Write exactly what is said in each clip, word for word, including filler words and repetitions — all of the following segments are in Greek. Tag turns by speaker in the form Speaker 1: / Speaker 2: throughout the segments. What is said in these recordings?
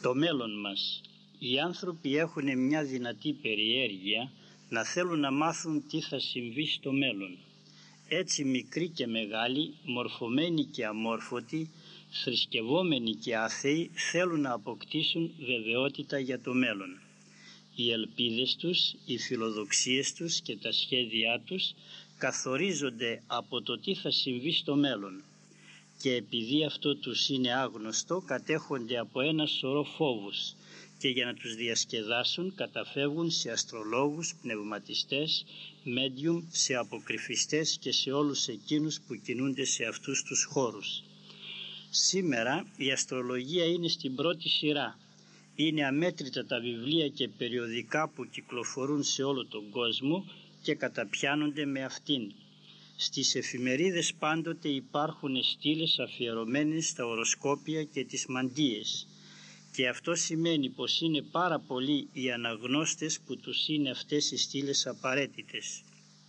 Speaker 1: Το μέλλον μας. Οι άνθρωποι έχουν μια δυνατή περιέργεια να θέλουν να μάθουν τι θα συμβεί στο μέλλον. Έτσι μικροί και μεγάλοι, μορφωμένοι και αμόρφωτοι, θρησκευόμενοι και άθεοι θέλουν να αποκτήσουν βεβαιότητα για το μέλλον. Οι ελπίδες τους, οι φιλοδοξίες τους και τα σχέδιά τους καθορίζονται από το τι θα συμβεί στο μέλλον. Και επειδή αυτό τους είναι άγνωστο, κατέχονται από ένα σωρό φόβους και για να τους διασκεδάσουν καταφεύγουν σε αστρολόγους, πνευματιστές, medium, σε αποκρυφιστές και σε όλους εκείνους που κινούνται σε αυτούς τους χώρους. Σήμερα η αστρολογία είναι στην πρώτη σειρά. Είναι αμέτρητα τα βιβλία και περιοδικά που κυκλοφορούν σε όλο τον κόσμο και καταπιάνονται με αυτήν. Στις εφημερίδες πάντοτε υπάρχουν στήλες αφιερωμένες στα οροσκόπια και τις μαντείες και αυτό σημαίνει πως είναι πάρα πολλοί οι αναγνώστες που τους είναι αυτές οι στήλες απαραίτητες.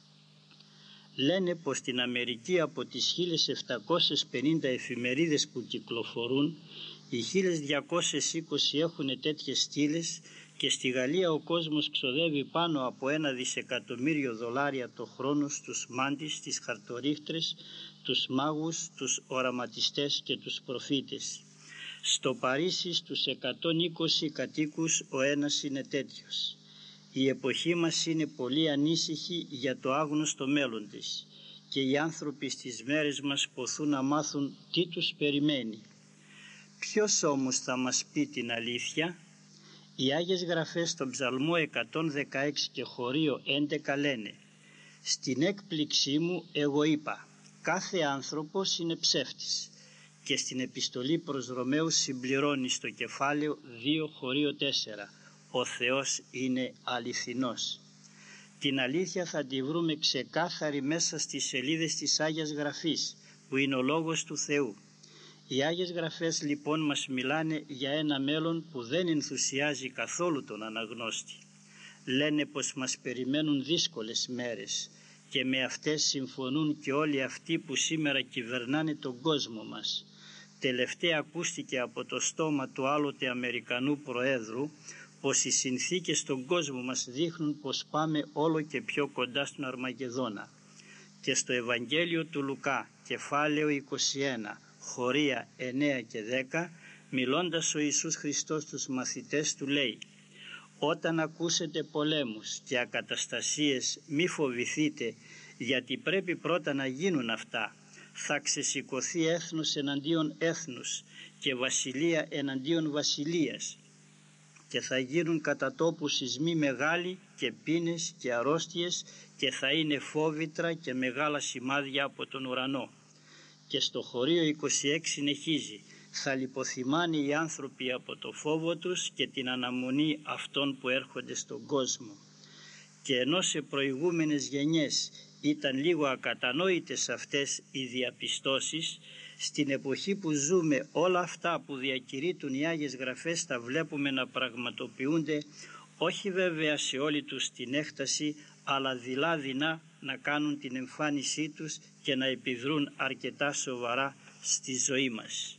Speaker 1: Λένε πως στην Αμερική από τις χίλια επτακόσιες πενήντα εφημερίδες που κυκλοφορούν, οι χίλια διακόσιες είκοσι έχουν τέτοιες στήλες και στη Γαλλία ο κόσμος ξοδεύει πάνω από ένα δισεκατομμύριο δολάρια το χρόνο στους μάντις, τις χαρτορίχτρες, τους μάγους, τους οραματιστές και τους προφήτες. Στο Παρίσι στους εκατόν είκοσι κατοίκους ο ένας είναι τέτοιος. Η εποχή μας είναι πολύ ανήσυχη για το άγνωστο μέλλον της και οι άνθρωποι στις μέρες μας ποθούν να μάθουν τι τους περιμένει. Ποιος όμως θα μας πει την αλήθεια? Οι Άγιες Γραφές στον Ψαλμό εκατόν δεκαέξι και χωρίο έντεκα λένε «Στην έκπληξή μου εγώ είπα, κάθε άνθρωπος είναι ψεύτης» και στην επιστολή προς Ρωμαίους συμπληρώνει στο κεφάλαιο δύο χωρίο τέσσερα «Ο Θεός είναι αληθινός». Την αλήθεια θα τη βρούμε ξεκάθαρη μέσα στις σελίδες της Άγιας Γραφής που είναι ο Λόγος του Θεού. Οι Άγιες Γραφές λοιπόν μας μιλάνε για ένα μέλλον που δεν ενθουσιάζει καθόλου τον αναγνώστη. Λένε πως μας περιμένουν δύσκολες μέρες και με αυτές συμφωνούν και όλοι αυτοί που σήμερα κυβερνάνε τον κόσμο μας. Τελευταία ακούστηκε από το στόμα του άλλοτε Αμερικανού Προέδρου πως οι συνθήκες στον κόσμο μας δείχνουν πως πάμε όλο και πιο κοντά στον Αρμαγεδόνα. Και στο Ευαγγέλιο του Λουκά, κεφάλαιο είκοσι ένα, χωρία εννέα και δέκα, μιλώντας ο Ιησούς Χριστός στους μαθητές του λέει «Όταν ακούσετε πολέμους και ακαταστασίες μη φοβηθείτε, γιατί πρέπει πρώτα να γίνουν αυτά. Θα ξεσηκωθεί έθνος εναντίον έθνους και βασιλεία εναντίον βασιλείας και θα γίνουν κατά τόπου σεισμοί μεγάλοι και πείνες και αρρώστιες και θα είναι φόβητρα και μεγάλα σημάδια από τον ουρανό». Και στο χωρίο είκοσι έξι συνεχίζει «Θα λιποθυμάνε οι άνθρωποι από το φόβο τους και την αναμονή αυτών που έρχονται στον κόσμο». Και ενώ σε προηγούμενες γενιές ήταν λίγο ακατανόητες αυτές οι διαπιστώσεις, στην εποχή που ζούμε όλα αυτά που διακηρύττουν οι Άγιες Γραφές τα βλέπουμε να πραγματοποιούνται, όχι βέβαια σε όλη τους την έκταση, αλλά δειλά δεινά να κάνουν την εμφάνισή τους και να επιδρούν αρκετά σοβαρά στη ζωή μας.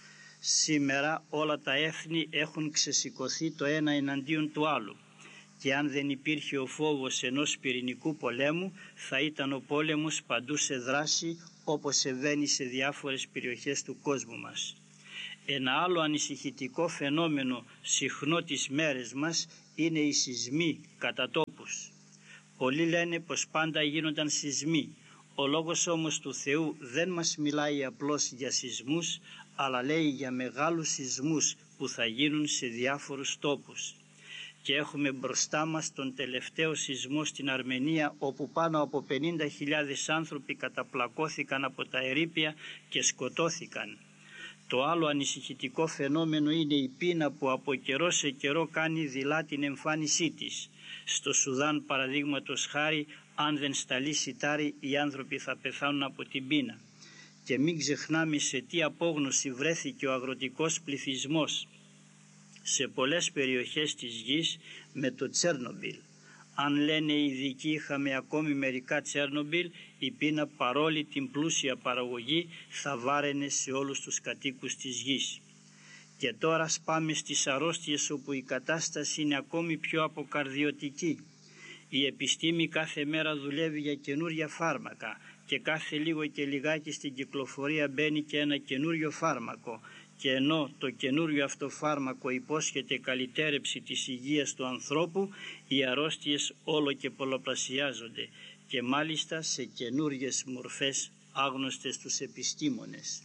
Speaker 1: Σήμερα όλα τα έθνη έχουν ξεσηκωθεί το ένα εναντίον του άλλου και αν δεν υπήρχε ο φόβος ενός πυρηνικού πολέμου θα ήταν ο πόλεμος παντού σε δράση όπως συμβαίνει σε διάφορες περιοχές του κόσμου μας. Ένα άλλο ανησυχητικό φαινόμενο συχνό τις μέρες μας είναι οι σεισμοί κατά τόπους. Πολλοί λένε πως πάντα γίνονταν σεισμοί. Ο Λόγος όμως του Θεού δεν μας μιλάει απλώς για σεισμούς, αλλά λέει για μεγάλους σεισμούς που θα γίνουν σε διάφορους τόπους. Και έχουμε μπροστά μας τον τελευταίο σεισμό στην Αρμενία, όπου πάνω από πενήντα χιλιάδες άνθρωποι καταπλακώθηκαν από τα ερείπια και σκοτώθηκαν. Το άλλο ανησυχητικό φαινόμενο είναι η πείνα που από καιρό σε καιρό κάνει δειλά την εμφάνισή της. Στο Σουδάν παραδείγματος χάρη, αν δεν σταλεί σιτάρι, οι άνθρωποι θα πεθάνουν από την πείνα. Και μην ξεχνάμε σε τι απόγνωση βρέθηκε ο αγροτικός πληθυσμός σε πολλές περιοχές της γης με το Τσέρνομπιλ. Αν λένε οι ειδικοί είχαμε ακόμη μερικά Τσέρνομπιλ, η πείνα παρόλη την πλούσια παραγωγή θα βάραινε σε όλους τους κατοίκους της γης. Και τώρα σπάμε στις αρρώστιες όπου η κατάσταση είναι ακόμη πιο αποκαρδιωτική. Η επιστήμη κάθε μέρα δουλεύει για καινούρια φάρμακα και κάθε λίγο και λιγάκι στην κυκλοφορία μπαίνει και ένα καινούριο φάρμακο, και ενώ το καινούριο αυτό φάρμακο υπόσχεται καλυτέρευση της υγείας του ανθρώπου, οι αρρώστιες όλο και πολλαπλασιάζονται και μάλιστα σε καινούριες μορφές άγνωστες στους επιστήμονες.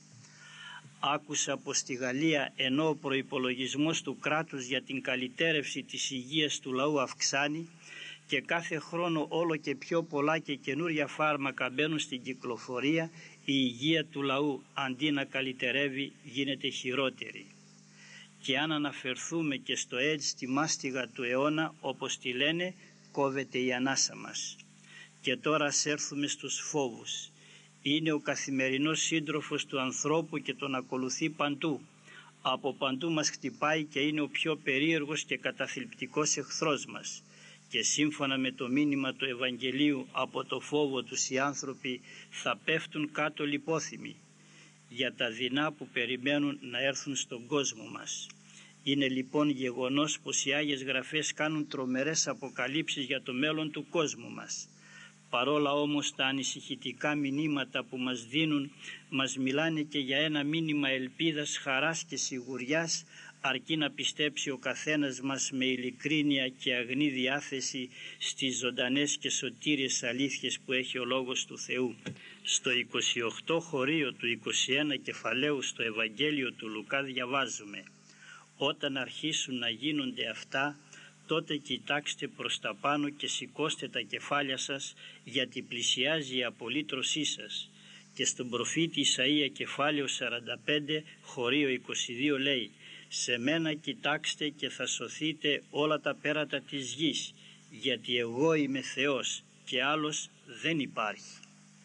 Speaker 1: Άκουσα πως στη Γαλλία, ενώ ο προϋπολογισμός του κράτους για την καλυτέρευση της υγείας του λαού αυξάνει και κάθε χρόνο όλο και πιο πολλά και καινούρια φάρμακα μπαίνουν στην κυκλοφορία, η υγεία του λαού αντί να καλυτερεύει γίνεται χειρότερη. Και αν αναφερθούμε και στο AIDS, τη μάστιγα του αιώνα, όπως τη λένε, κόβεται η ανάσα μας. Και τώρα ας έρθουμε στους φόβους. Είναι ο καθημερινός σύντροφος του ανθρώπου και τον ακολουθεί παντού. Από παντού μας χτυπάει και είναι ο πιο περίεργος και καταθλιπτικός εχθρός μας. Και σύμφωνα με το μήνυμα του Ευαγγελίου, από το φόβο τους οι άνθρωποι θα πέφτουν κάτω λιπόθυμοι για τα δεινά που περιμένουν να έρθουν στον κόσμο μας. Είναι λοιπόν γεγονός πως οι Άγιες Γραφές κάνουν τρομερές αποκαλύψεις για το μέλλον του κόσμου μας. Παρόλα όμως τα ανησυχητικά μηνύματα που μας δίνουν μας μιλάνε και για ένα μήνυμα ελπίδας, χαράς και σιγουριάς, αρκεί να πιστέψει ο καθένας μας με ειλικρίνεια και αγνή διάθεση στις ζωντανές και σωτήριες αλήθειες που έχει ο Λόγος του Θεού. Στο είκοσι οκτώ χωρίο του είκοσι ένα κεφαλαίου στο Ευαγγέλιο του Λουκά διαβάζουμε: «Όταν αρχίσουν να γίνονται αυτά, τότε κοιτάξτε προς τα πάνω και σηκώστε τα κεφάλια σας, γιατί πλησιάζει η απολύτρωσή σας». Και στον προφήτη Ισαΐα κεφάλαιο σαράντα πέντε χωρίο είκοσι δύο λέει: «Σε μένα κοιτάξτε και θα σωθείτε όλα τα πέρατα της γης, γιατί εγώ είμαι Θεός και άλλος δεν υπάρχει».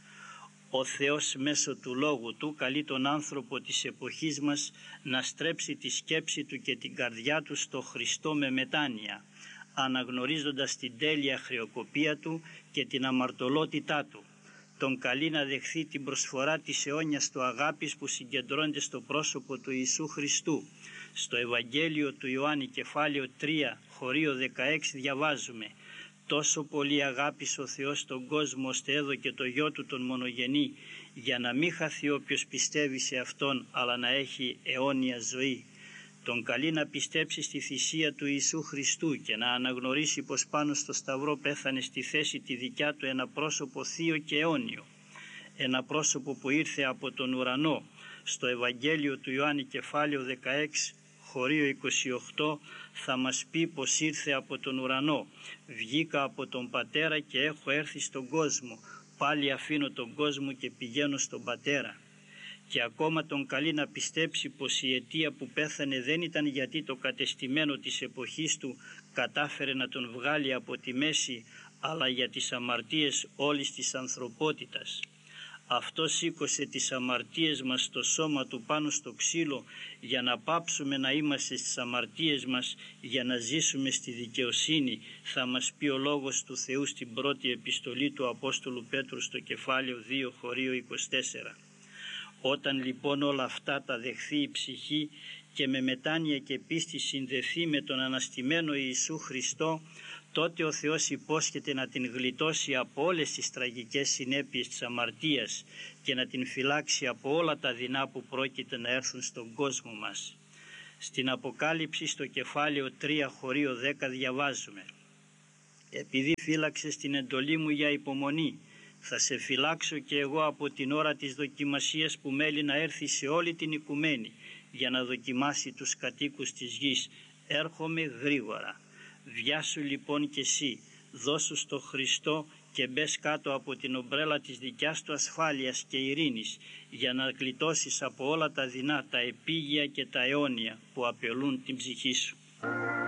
Speaker 1: Ο Θεός μέσω του Λόγου Του καλεί τον άνθρωπο της εποχής μας να στρέψει τη σκέψη του και την καρδιά του στο Χριστό με μετάνοια, αναγνωρίζοντας την τέλεια χρεοκοπία Του και την αμαρτωλότητά Του. Τον καλεί να δεχθεί την προσφορά της αιώνιας του αγάπης που συγκεντρώνεται στο πρόσωπο του Ιησού Χριστού. Στο Ευαγγέλιο του Ιωάννη κεφάλαιο τρία χωρίο δεκαέξι διαβάζουμε: «Τόσο πολύ αγάπησε ο Θεός τον κόσμο, ώστε έδωκε το Γιο Του τον μονογενή, για να μην χαθεί όποιος πιστεύει σε Αυτόν, αλλά να έχει αιώνια ζωή». Τον καλεί να πιστέψει στη θυσία του Ιησού Χριστού και να αναγνωρίσει πως πάνω στο Σταυρό πέθανε στη θέση τη δικιά του ένα πρόσωπο θείο και αιώνιο. Ένα πρόσωπο που ήρθε από τον ουρανό. Στο Ευαγγέλιο του Ιωάννη κεφάλαιο δεκαέξι χωρίο είκοσι οκτώ θα μας πει πως ήρθε από τον ουρανό. «Βγήκα από τον Πατέρα και έχω έρθει στον κόσμο. Πάλι αφήνω τον κόσμο και πηγαίνω στον Πατέρα». Και ακόμα τον καλεί να πιστέψει πως η αιτία που πέθανε δεν ήταν γιατί το κατεστημένο της εποχής του κατάφερε να τον βγάλει από τη μέση, αλλά για τις αμαρτίες όλης της ανθρωπότητας. Αυτό σήκωσε τις αμαρτίες μας στο σώμα του πάνω στο ξύλο για να πάψουμε να είμαστε στις αμαρτίες μας, για να ζήσουμε στη δικαιοσύνη, θα μας πει ο Λόγος του Θεού στην πρώτη επιστολή του Απόστολου Πέτρου στο κεφάλαιο δύο χωρίο είκοσι τέσσερα. Όταν λοιπόν όλα αυτά τα δεχθεί η ψυχή και με μετάνοια και πίστη συνδεθεί με τον αναστημένο Ιησού Χριστό, τότε ο Θεός υπόσχεται να την γλιτώσει από όλες τις τραγικές συνέπειες της αμαρτίας και να την φυλάξει από όλα τα δεινά που πρόκειται να έρθουν στον κόσμο μας. Στην Αποκάλυψη στο κεφάλαιο τρία χωρίο δέκα διαβάζουμε: «Επειδή φύλαξες την εντολή μου για υπομονή, θα σε φυλάξω και εγώ από την ώρα της δοκιμασίας που μέλει να έρθει σε όλη την οικουμένη, για να δοκιμάσει τους κατοίκους της γης. Έρχομαι γρήγορα. Βιάσου λοιπόν κι εσύ, δώσου στο Χριστό και μπες κάτω από την ομπρέλα της δικιάς του ασφάλειας και ειρήνης, για να γλιτώσεις από όλα τα δεινά, τα επίγεια και τα αιώνια που απελούν την ψυχή σου».